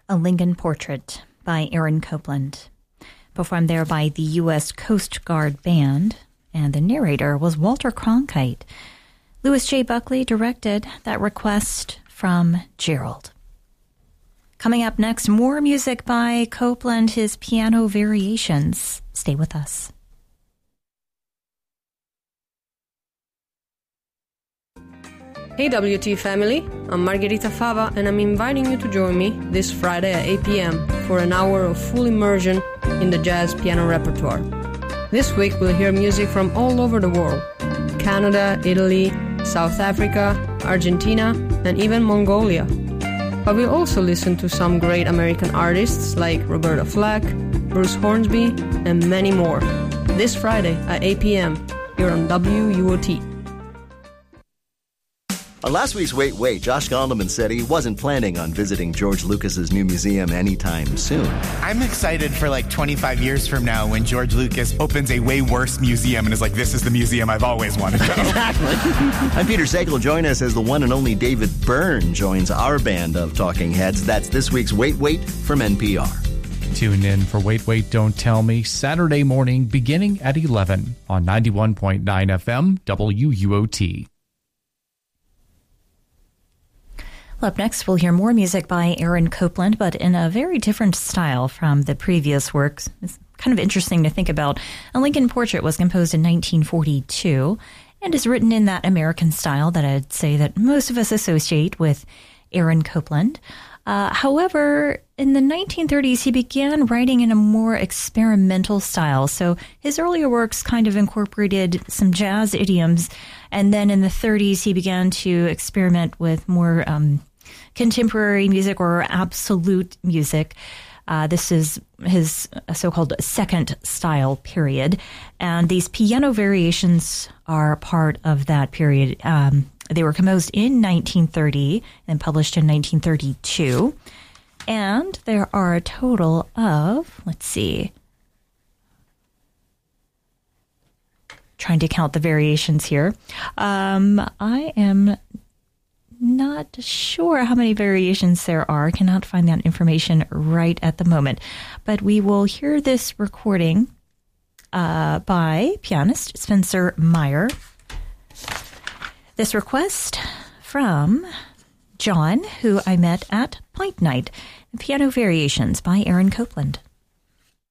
A Lincoln Portrait by Aaron Copland, performed there by the U.S. Coast Guard Band, and the narrator was Walter Cronkite. Louis J. Buckley directed that request from Gerald. Coming up next, more music by Copland, his piano variations. Stay with us. Hey WT family, I'm Margherita Fava and I'm inviting you to join me this Friday at 8 p.m. for an hour of full immersion in the jazz piano repertoire. This week we'll hear music from all over the world: Canada, Italy, South Africa, Argentina, and even Mongolia. But we'll also listen to some great American artists like Roberta Flack, Bruce Hornsby, and many more. This Friday at 8 p.m. here on WUOT. On last week's Wait, Josh Gondelman said he wasn't planning on visiting George Lucas's new museum anytime soon. I'm excited for like 25 years from now when George Lucas opens a way worse museum and is like, this is the museum I've always wanted to go. Exactly. I'm Peter Sagal. Join us as the one and only David Byrne joins our band of talking heads. That's this week's Wait from NPR. Tune in for Wait, Don't Tell Me, Saturday morning beginning at 11 on 91.9 FM WUOT. Well, up next, we'll hear more music by Aaron Copland, but in a very different style from the previous works. It's kind of interesting to think about. A Lincoln Portrait was composed in 1942 and is written in that American style that I'd say that most of us associate with Aaron Copland. However, in the 1930s, he began writing in a more experimental style. So his earlier works kind of incorporated some jazz idioms. And then in the 30s, he began to experiment with more contemporary music or absolute music. This is his so-called second style period. And these piano variations are part of that period. They were composed in 1930 and published in 1932. And there are a total of, trying to count the variations here. I am not sure how many variations there are. I cannot find that information right at the moment. But we will hear this recording by pianist Spencer Meyer. This request from John, who I met at Pint Night. Piano Variations by Aaron Copland.